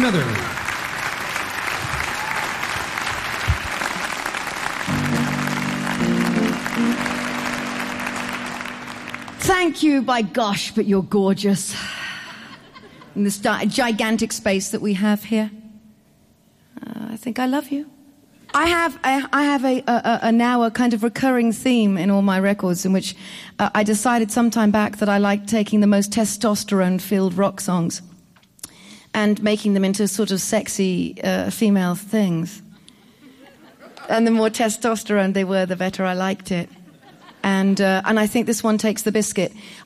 Smithers. Thank you, by gosh, but you're gorgeous. In this gigantic space that we have here. I think I love you. I have a now a kind of recurring theme in all my records in which I decided some time back that I like taking the most testosterone-filled rock songs and making them into sort of sexy female things. And the more testosterone they were, the better I liked it. And I think this one takes the biscuit.